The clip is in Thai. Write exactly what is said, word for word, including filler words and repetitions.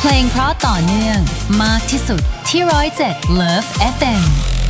เพลงเพราะต่อเนื่องมากที่สุดที่ร้อยเจ็ด Love เอฟ เอ็ม